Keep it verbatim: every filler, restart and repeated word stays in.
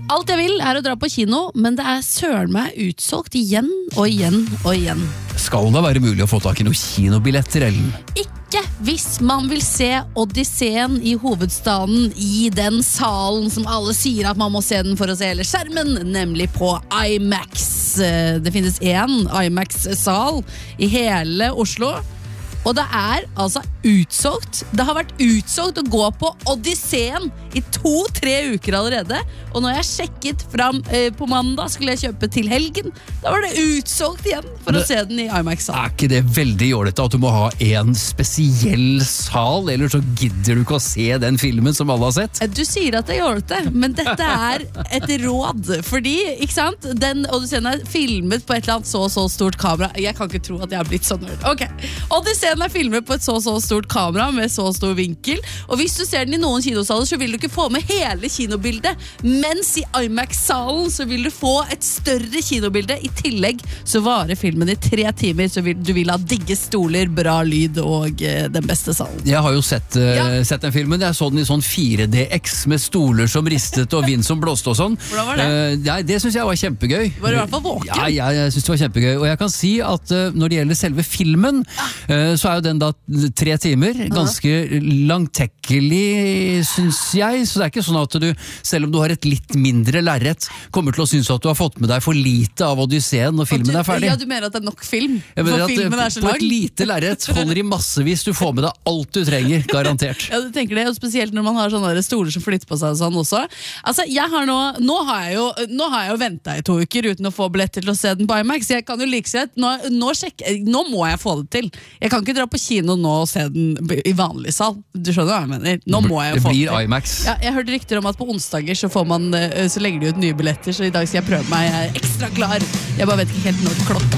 Alt jeg vil er å dra på kino, men det er søren meg utsolgt igjen og igjen og igjen. Skal det være mulig å få tak i noen kinobilletter, Ellen? Ikke hvis man vil se Odysseen i hovedstaden i den salen som alle sier at man må se den for å se hele skjermen, nemlig på IMAX. Det finnes en IMAX-sal i hele Oslo, og det er altså utsolgt. Det har vært utsolgt å gå på Odysseen i to-tre uker allerede. Og når jeg sjekket fram eh, på mandag, skulle jeg kjøpe til helgen, da var det utsolgt igjen for det, å se den i IMAX-salen. Er ikke det veldig jålete at du må ha en spesiell sal, eller så gidder du ikke å se den filmen som alle har sett? Du sier at det er jålete, men dette er et råd. Fordi, ikke sant, den Odysseen er filmet på et eller annet så så stort kamera. Jeg kan ikke tro at jeg har blitt sånn nerd. Ok, Odysseen er filmet på et så så stort kamera med så stor vinkel, og hvis du ser den i noen kinosaler så vil du ikke få med hele kinobildet, mens i IMAX-salen så vil du få et større kinobilde. I tillegg så varer filmen i tre timer, så vil, du vil ha digge stoler, bra lyd og eh, den beste salen. Jeg har jo sett, uh, Ja. sett den filmen. Jeg så den i sånn fire D X med stoler som ristet og vind som blåste og sånn. Hvordan var det? Uh, ja, det synes jeg var kjempegøy. Var du i hvert fall våken? Ja, ja, jeg synes det var kjempegøy. Og jeg kan si at uh, når det gjelder selve filmen, uh, så er jo den da tre timer, ganske langtekkelig, synes jeg. Så det er ikke sånn at du, selv om du har et litt mindre lerret, kommer til å synes at du har fått med deg for lite av Odysseen når filmen er ferdig. Ja, du mener at det er nok film? Jeg mener For at filmen er så på lang? et lite lerret holder i massevis, du får med deg alt du trenger, garantert. Ja, du tenker det, og spesielt når man har sånne der stoler som flytter på seg og sånn også. Altså, jeg har nå, nå har jeg jo, nå har jeg jo ventet i to uker uten å få billetter til å se den på IMAX. Jeg kan jo like sett, nå, nå, sjekke, nå må jeg få det til. Jeg kan ikke dra på kino nå og se den i vanlig sal. Du skjønner hva jeg mener? Nå må jeg jo Det få det blir til. IMAX. Ja, jeg hørte rykter om at på onsdager så, får man, så legger de ut nye billetter, så i dag skal jeg prøve meg. Jeg er ekstra klar. Jeg bare vet ikke helt når klokka